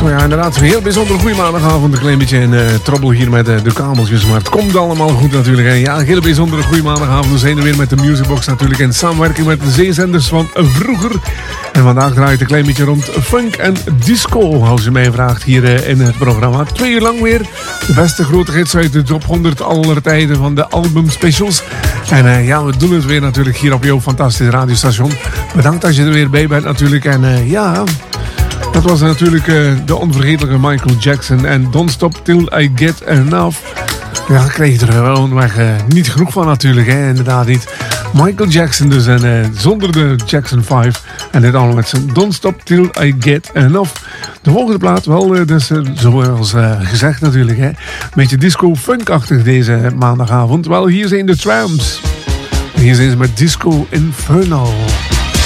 Nou ja, inderdaad, een heel bijzonder goede maandagavond. Een klein beetje in trobbel hier met de kabeltjes. Maar het komt allemaal goed natuurlijk. Hè. Ja, een hele bijzondere goede maandagavond. We zijn er weer met de Musicbox natuurlijk. In samenwerking met de zeezenders van vroeger. En vandaag draait het een klein beetje rond funk en disco. Als je mij vraagt hier in het programma. 2 uur lang weer. De beste grote hits uit de top 100 aller tijden van de albumspecials. En ja, we doen het weer natuurlijk hier op jouw fantastische radiostation. Bedankt dat je er weer bij bent natuurlijk. En ja... Dat was natuurlijk de onvergetelijke Michael Jackson en Don't Stop Till I Get Enough. Ja, ik kreeg er gewoonweg niet genoeg van natuurlijk, hè? Inderdaad niet. Michael Jackson dus en zonder de Jackson 5 en dit allemaal met zijn Don't Stop Till I Get Enough. De volgende plaat wel, dus zoals gezegd natuurlijk, hè? Een beetje disco-funkachtig deze maandagavond. Wel, hier zijn de Tramps. Hier zijn ze met Disco Inferno.